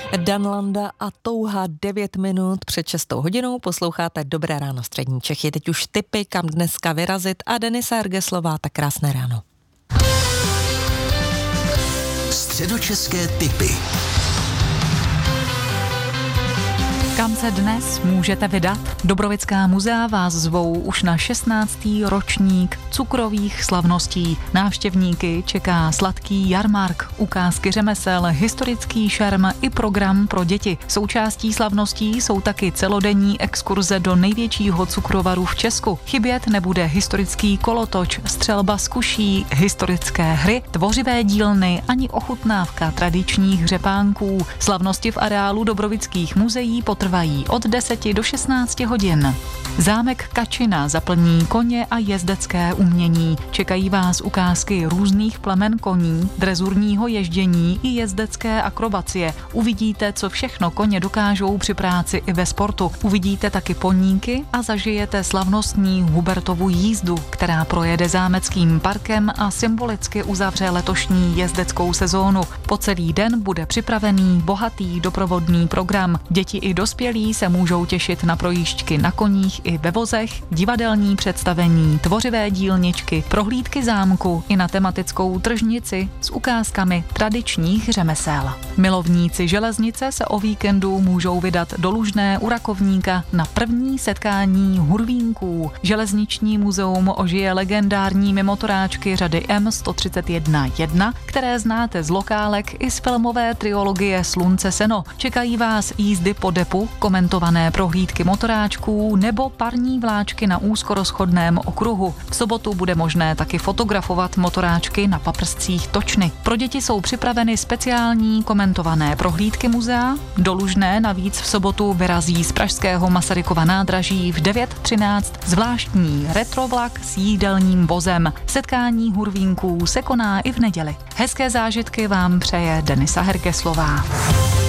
Dan Landa a Touha 9 minut před 6 hodinou. Posloucháte Dobré ráno střední Čechy. Teď už tipy, kam dneska vyrazit a Denisa Hergeslová, tak krásné ráno. Středočeské tipy. Kam se dnes můžete vydat? Dobrovická muzea vás zvou už na 16. ročník cukrových slavností. Návštěvníky čeká sladký jarmark, ukázky řemesel, historický šarm i program pro děti. Součástí slavností jsou taky celodenní exkurze do největšího cukrovaru v Česku. Chybět nebude historický kolotoč, střelba z kuší, historické hry, tvořivé dílny ani ochutnávka tradičních řepánků. Slavnosti v areálu Dobrovických muzeí potrvají od 10 do 16 hodin. Zámek Kačina zaplní koně a jezdecké umění. Čekají vás ukázky různých plemen koní, drezurního ježdění i jezdecké akrobacie. Uvidíte, co všechno koně dokážou při práci i ve sportu. Uvidíte taky poníky a zažijete slavnostní Hubertovu jízdu, která projede zámeckým parkem a symbolicky uzavře letošní jezdeckou sezónu. Po celý den bude připravený bohatý doprovodný program. Děti i dospělí se můžou těšit na projížďky na koních i ve vozech, divadelní představení, tvořivé dílničky, prohlídky zámku i na tematickou tržnici s ukázkami tradičních řemesel. Milovníci železnice se o víkendu můžou vydat do Lužné u Rakovníka na první setkání hurvínků. Železniční muzeum ožije legendárními motoráčky řady M131-1, které znáte z lokálek i z filmové trilogie Slunce seno. Čekají vás jízdy po depu, komentované prohlídky motoráčků nebo parní vláčky na úzkorozchodném okruhu. V sobotu bude možné taky fotografovat motoráčky na paprscích Točny. Pro děti jsou připraveny speciální komentované prohlídky muzea. Do Lužné navíc v sobotu vyrazí z pražského Masarykova nádraží v 9:13 zvláštní retrovlak s jídelním vozem. Setkání hurvínků se koná i v neděli. Hezké zážitky vám přeje Denisa Hergeslová.